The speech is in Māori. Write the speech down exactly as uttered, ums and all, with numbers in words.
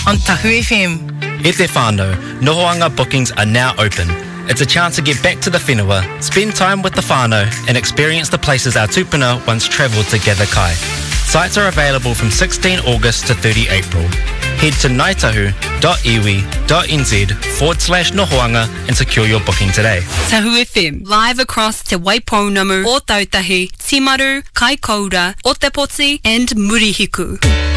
on Tahu F M. E te whānau, Nohoanga bookings are now open. It's a chance to get back to the whenua, spend time with the whānau, and experience the places our tupuna once travelled to gather kai. Sites are available from sixteenth August to thirtieth April. Head to ngaitahu.iwi.nz forward slash Nohoanga and secure your booking today. Tahu F M, live across Te Waipounamu, O Tautahi, Timaru, Kaikoura, Otepoti and Murihiku.